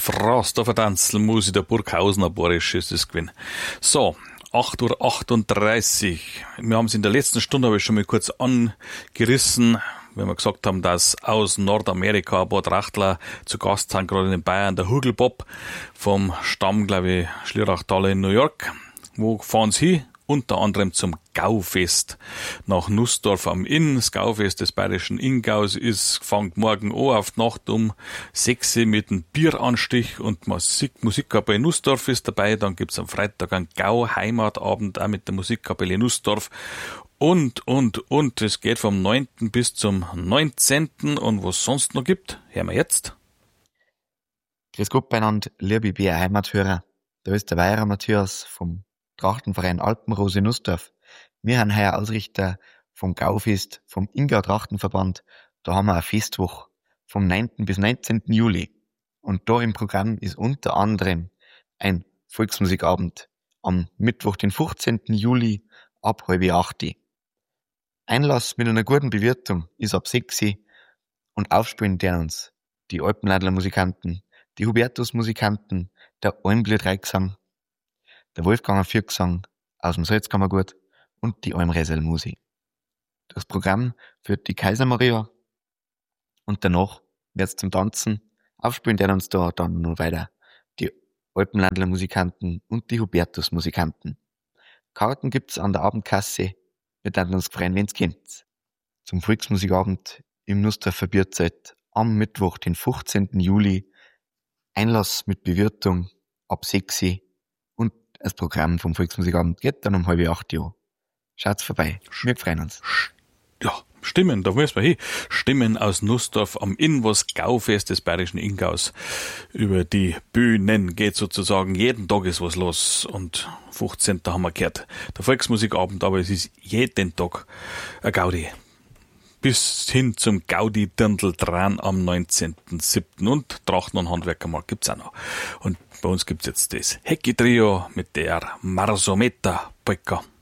Frost auf der Tanzel, muss ich der Burghausener Boris ist es gewesen. So, 8:38 Uhr. Wir haben es in der letzten Stunde, habe ich schon mal kurz angerissen, wenn wir gesagt haben, dass aus Nordamerika ein paar Trachtler zu Gast sind, gerade in Bayern, der Hugelbob vom Stamm, glaube ich, Schlierachtal in New York. Wo fahren sie hin? Unter anderem zum Gaufest nach Nussdorf am Inn. Das Gaufest des bayerischen Inngaus fängt morgen an auf die Nacht um 6 Uhr mit einem Bieranstich und Musikkapelle Nussdorf ist dabei. Dann gibt's am Freitag einen Gau-Heimatabend auch mit der Musikkapelle Nussdorf. Und. Es geht vom 9. bis zum 19. Und was sonst noch gibt, hören wir jetzt. Grüß Gott beieinander, liebe BR-Heimathörer. Da ist der Weirer Matthias vom Trachtenverein Alpenrose Nussdorf. Wir haben heuer Ausrichter vom Gaufest, vom Ingau Trachtenverband. Da haben wir eine Festwoche vom 9. bis 19. Juli. Und da im Programm ist unter anderem ein Volksmusikabend am Mittwoch, den 15. Juli ab 7:30 Uhr. Einlass mit einer guten Bewirtung ist ab 6 Uhr und aufspielen deren uns die Alpenladler Musikanten, die Hubertus Musikanten, der Almblüt Reichsang, der Wolfganger Viergesang aus dem Salzkammergut und die Almresel Musi. Das Programm führt die Kaiser Maria und danach wird's zum Tanzen. Aufspielen deren uns da dann noch weiter die Alpenlandler Musikanten und die Hubertus Musikanten. Karten gibt's an der Abendkasse. Wir werden uns freuen, wenn's kommt. Zum Volksmusikabend im Nussdorfer Bierzelt am Mittwoch, den 15. Juli. Einlass mit Bewirtung ab 6 Uhr. Und das Programm vom Volksmusikabend geht dann um 7:30 Uhr. Schaut's vorbei. Wir freuen uns. Ja, Stimmen, da müssen wir hin. Stimmen aus Nussdorf am Inn, was Gaufest des bayerischen Inngaus. Über die Bühnen geht sozusagen, jeden Tag ist was los. Und 15. haben wir gehört, der Volksmusikabend, aber es ist jeden Tag ein Gaudi. Bis hin zum Gaudi-Dirndl dran am 19.07. Und Trachten- und Handwerkermarkt gibt's auch noch. Und bei uns gibt's jetzt das Hecki-Trio mit der Marsometa-Polka.